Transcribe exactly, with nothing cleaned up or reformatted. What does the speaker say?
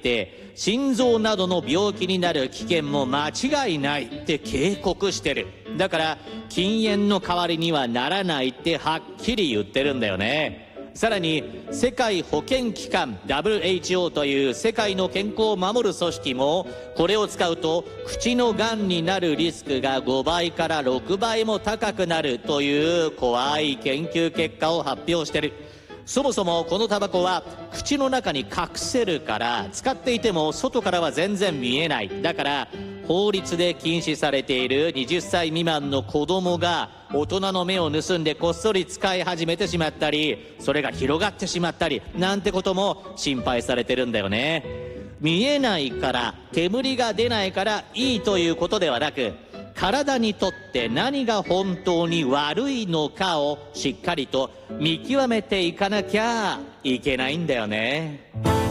て、心臓などの病気になる危険も間違いないって警告してる。だから禁煙の代わりにはならないってはっきり言ってるんだよね。さらに世界保健機関 ダブリューエイチオー という世界の健康を守る組織も、これを使うと口のがんになるリスクがごばいからろくばいも高くなるという怖い研究結果を発表してる。そもそもこのタバコは口の中に隠せるから、使っていても外からは全然見えない。だから法律で禁止されているはたち未満の子供が大人の目を盗んでこっそり使い始めてしまったり、それが広がってしまったりなんてことも心配されてるんだよね。見えないから煙が出ないからいいということではなく、体にとって何が本当に悪いのかをしっかりと見極めていかなきゃいけないんだよね。